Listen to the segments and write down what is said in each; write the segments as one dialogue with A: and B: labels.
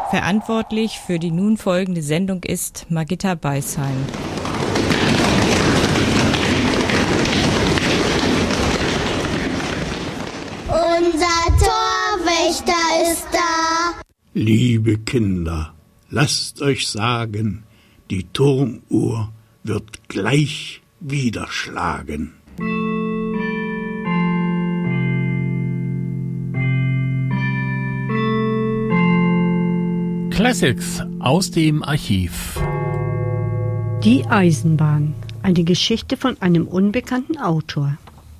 A: Verantwortlich für die nun folgende Sendung ist Margitta Beisheim.
B: Unser Torwächter ist da.
C: Liebe Kinder, lasst euch sagen, die Turmuhr wird gleich wieder schlagen.
D: Classics aus dem Archiv.
E: Die Eisenbahn, eine Geschichte von einem unbekannten Autor.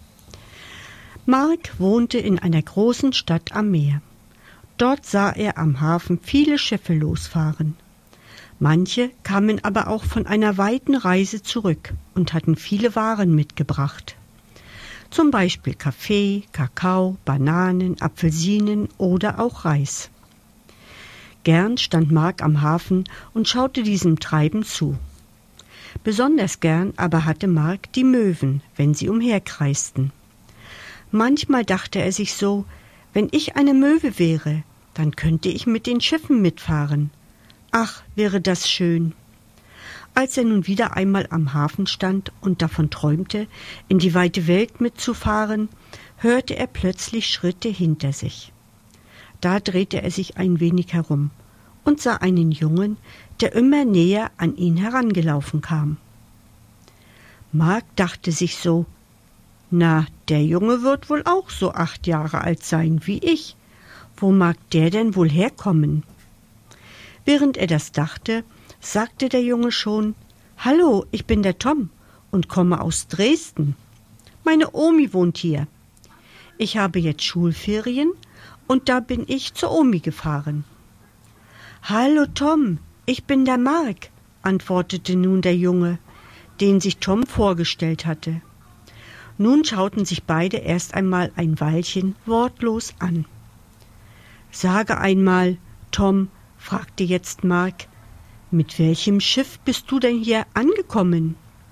E: Mark wohnte in einer großen Stadt am Meer. Dort sah er am Hafen viele Schiffe losfahren. Manche kamen aber auch von einer weiten Reise zurück und hatten viele Waren mitgebracht. Zum Beispiel Kaffee, Kakao, Bananen, Apfelsinen oder auch Reis. Gern stand Mark am Hafen und schaute diesem Treiben zu. Besonders gern aber hatte Mark die Möwen, wenn sie umherkreisten. Manchmal dachte er sich so, wenn ich eine Möwe wäre, dann könnte ich mit den Schiffen mitfahren. Ach, wäre das schön. Als er nun wieder einmal am Hafen stand und davon träumte, in die weite Welt mitzufahren, hörte er plötzlich Schritte hinter sich. Da drehte er sich ein wenig herum und sah einen Jungen, der immer näher an ihn herangelaufen kam. Mark dachte sich so, na, der Junge wird wohl auch so 8 Jahre alt sein wie ich. Wo mag der denn wohl herkommen? Während er das dachte, sagte der Junge schon, »Hallo, ich bin der Tom und komme aus Dresden. Meine Omi wohnt hier. Ich habe jetzt Schulferien und da bin ich zur Omi gefahren.« »Hallo Tom, ich bin der Mark«, antwortete nun der Junge, den sich Tom vorgestellt hatte. Nun schauten sich beide erst einmal ein Weilchen wortlos an. »Sage einmal, Tom«, fragte jetzt Mark, »mit welchem Schiff bist du denn hier angekommen?«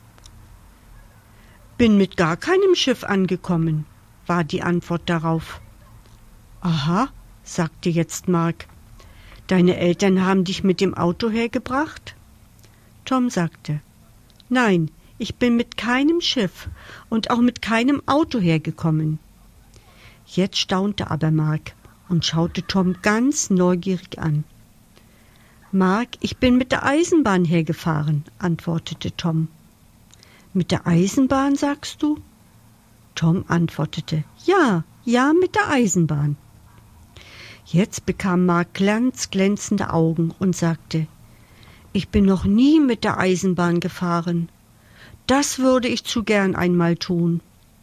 E: »Bin mit gar keinem Schiff angekommen«, war die Antwort darauf. »Aha«, sagte jetzt Mark, »deine Eltern haben dich mit dem Auto hergebracht?« Tom sagte, »Nein, ich bin mit keinem Schiff und auch mit keinem Auto hergekommen.« Jetzt staunte aber Mark und schaute Tom ganz neugierig an. »Mark, ich bin mit der Eisenbahn hergefahren«, antwortete Tom. »Mit der Eisenbahn, sagst du?« Tom antwortete, »Ja, mit der Eisenbahn.« Jetzt bekam Mark glänzende Augen und sagte, »Ich bin noch nie mit der Eisenbahn gefahren. Das würde ich zu gern einmal tun.«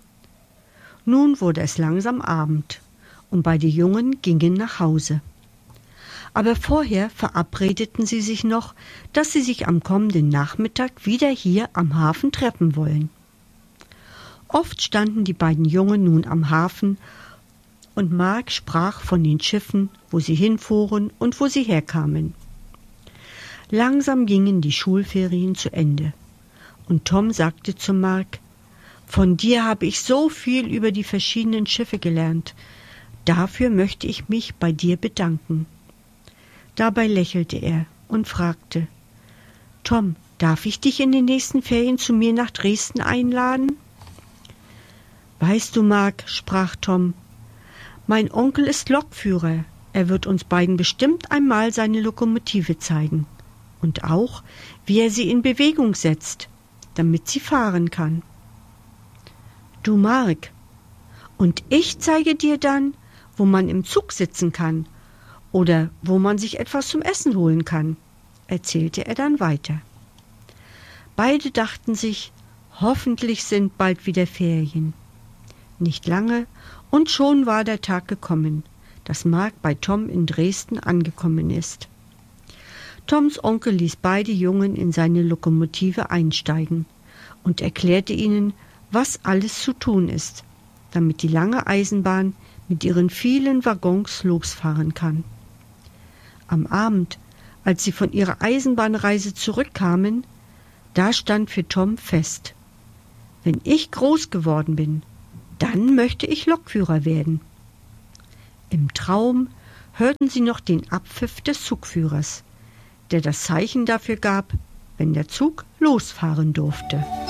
E: Nun wurde es langsam Abend und beide Jungen gingen nach Hause. Aber vorher verabredeten sie sich noch, dass sie sich am kommenden Nachmittag wieder hier am Hafen treffen wollen. Oft standen die beiden Jungen nun am Hafen und Mark sprach von den Schiffen, wo sie hinfuhren und wo sie herkamen. Langsam gingen die Schulferien zu Ende und Tom sagte zu Mark, »Von dir habe ich so viel über die verschiedenen Schiffe gelernt. Dafür möchte ich mich bei dir bedanken.« Dabei lächelte er und fragte, »Tom, darf ich dich in den nächsten Ferien zu mir nach Dresden einladen?« »Weißt du, Mark«, sprach Tom, »mein Onkel ist Lokführer. Er wird uns beiden bestimmt einmal seine Lokomotive zeigen und auch, wie er sie in Bewegung setzt, damit sie fahren kann.« »Du, Mark, und ich zeige dir dann, wo man im Zug sitzen kann oder wo man sich etwas zum Essen holen kann«, erzählte er dann weiter. Beide dachten sich, hoffentlich sind bald wieder Ferien. Nicht lange, und schon war der Tag gekommen, dass Mark bei Tom in Dresden angekommen ist. Toms Onkel ließ beide Jungen in seine Lokomotive einsteigen und erklärte ihnen, was alles zu tun ist, damit die lange Eisenbahn mit ihren vielen Waggons losfahren kann. Am Abend, als sie von ihrer Eisenbahnreise zurückkamen, da stand für Tom fest: »Wenn ich groß geworden bin, dann möchte ich Lokführer werden.« Im Traum hörten sie noch den Abpfiff des Zugführers, der das Zeichen dafür gab, wenn der Zug losfahren durfte.